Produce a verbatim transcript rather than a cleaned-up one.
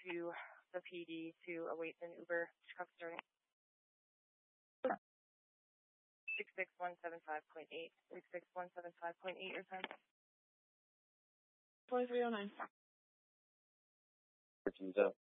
to the P D to await an Uber truck starting. six six one seven five point eight. six six one seven five point eight, your time. twenty-three oh nine. Virgin's up.